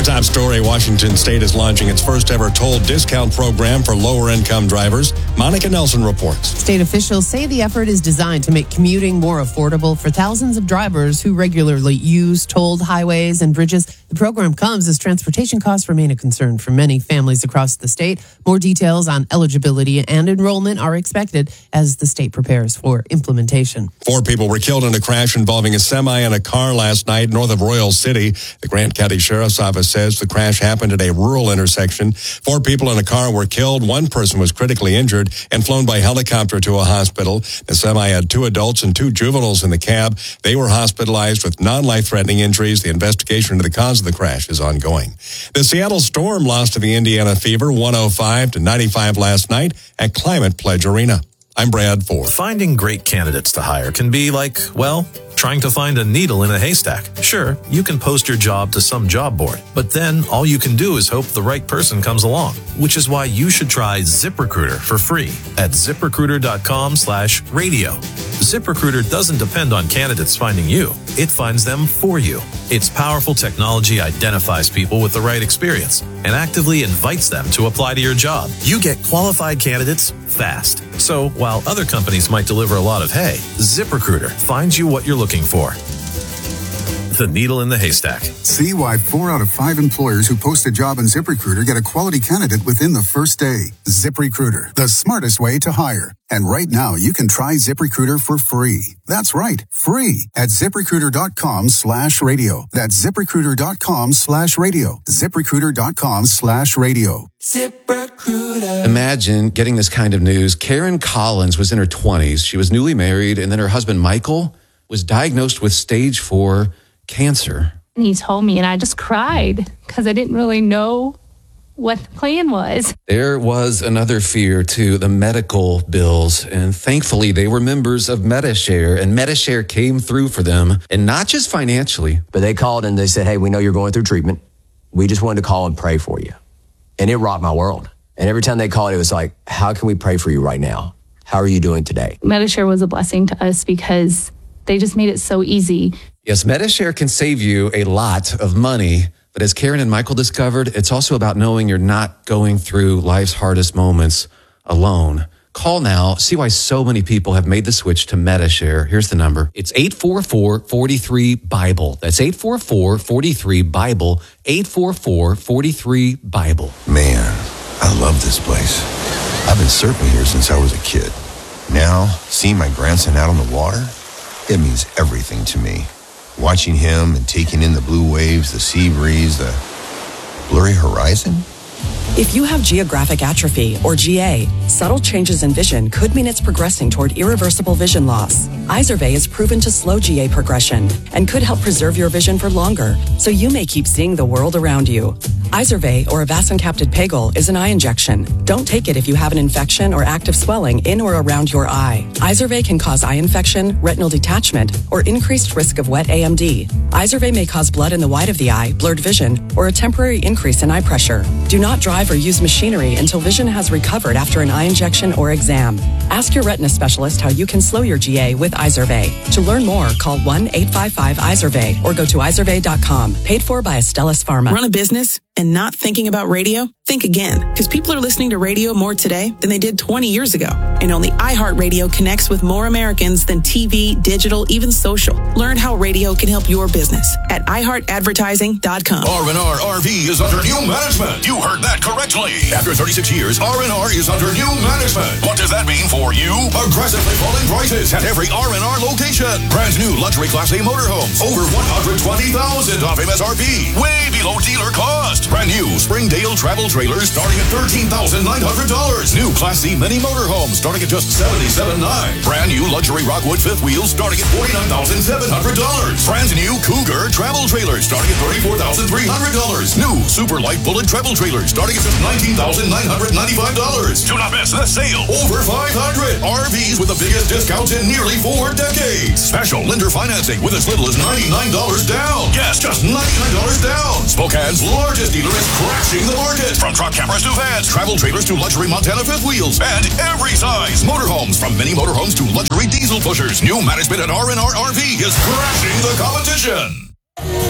Top story, Washington State is launching its first ever toll discount program for lower income drivers. Monica Nelson reports. State officials say the effort is designed to make commuting more affordable for thousands of drivers who regularly use tolled highways and bridges. The program comes as transportation costs remain a concern for many families across the state. More details on eligibility and enrollment are expected as the state prepares for implementation. 4 people were killed in a crash involving a semi and a car last night north of Royal City. The Grant County Sheriff's Office says the crash happened at a rural intersection. 4 people in a car were killed. 1 person was critically injured and flown by helicopter to a hospital. The semi had 2 adults and 2 juveniles in the cab. They were hospitalized with non-life-threatening injuries. The investigation into the cause of the crash is ongoing. The Seattle Storm lost to the Indiana Fever 105-95 last night at Climate Pledge Arena. I'm Brad Ford. Finding great candidates to hire can be like, well, trying to find a needle in a haystack. Sure, you can post your job to some job board, but then all you can do is hope the right person comes along, which is why you should try ZipRecruiter for free at ZipRecruiter.com/radio. ZipRecruiter doesn't depend on candidates finding you. It finds them for you. Its powerful technology identifies people with the right experience and actively invites them to apply to your job. You get qualified candidates fast. So while other companies might deliver a lot of hay, ZipRecruiter finds you what you're looking for. The needle in the haystack. See why 4 out of 5 employers who post a job on ZipRecruiter get a quality candidate within the first day. ZipRecruiter, the smartest way to hire. And right now, you can try ZipRecruiter for free. That's right, free at ZipRecruiter.com/radio. That's ZipRecruiter.com/radio. ZipRecruiter.com/radio. ZipRecruiter. Imagine getting this kind of news. Karen Collins was in her 20s. She was newly married, and then her husband, Michael, was diagnosed with stage 4 cancer. And he told me, and I just cried because I didn't really know what the plan was. There was another fear too, the medical bills. And thankfully, they were members of Medi-Share, and Medi-Share came through for them, and not just financially. But they called and they said, hey, we know you're going through treatment. We just wanted to call and pray for you. And it rocked my world. And every time they called, it was like, how can we pray for you right now? How are you doing today? Medi-Share was a blessing to us because they just made it so easy. Yes, Medi-Share can save you a lot of money, but as Karen and Michael discovered, it's also about knowing you're not going through life's hardest moments alone. Call now. See why so many people have made the switch to Medi-Share. Here's the number. It's 844-43-BIBLE. That's 844-43-BIBLE. 844-43-BIBLE. Man, I love this place. I've been surfing here since I was a kid. Now, seeing my grandson out on the water, it means everything to me. Watching him and taking in the blue waves, the sea breeze, the blurry horizon. If you have geographic atrophy, or GA, subtle changes in vision could mean it's progressing toward irreversible vision loss. Izervay is proven to slow GA progression and could help preserve your vision for longer, so you may keep seeing the world around you. Izervay, or avacincaptad pegol, is an eye injection. Don't take it if you have an infection or active swelling in or around your eye. Izervay can cause eye infection, retinal detachment, or increased risk of wet AMD. Izervay may cause blood in the white of the eye, blurred vision, or a temporary increase in eye pressure. Do not drive or use machinery until vision has recovered after an eye injection or exam. Ask your retina specialist how you can slow your GA with Izervay. To learn more, call 1-855-IZERVAY or go to izervay.com. Paid for by Astellas Pharma. Run a business and not thinking about radio? Think again, because people are listening to radio more today than they did 20 years ago. And only iHeartRadio connects with more Americans than TV, digital, even social. Learn how radio can help your business at iHeartAdvertising.com. R&R RV is under new management. You heard that correctly. After 36 years, R&R is under new management. What does that mean for you? Aggressively falling prices at every R&R location. Brand new luxury Class A motorhomes. Over $120,000 off MSRP. Way below dealer cost. Brand new Springdale travel trailers starting at $13,900. New Class C mini motorhomes starting at just $77,900. Brand new luxury Rockwood fifth wheels starting at $49,700. Brand new Cougar travel trailers starting at $34,300. New super light bullet travel trailers starting at just $19,995. Do not miss this sale. Over 500 RVs with the biggest discounts in nearly 4 decades. Special lender financing with as little as $99 down. Yes, just $99 down. Spokane's largest dealer is crashing the market. From truck cameras to vans, travel trailers to luxury Montana fifth wheels, and every size. Motorhomes, from mini motorhomes to luxury diesel pushers. New management at R&R RV is crashing the competition.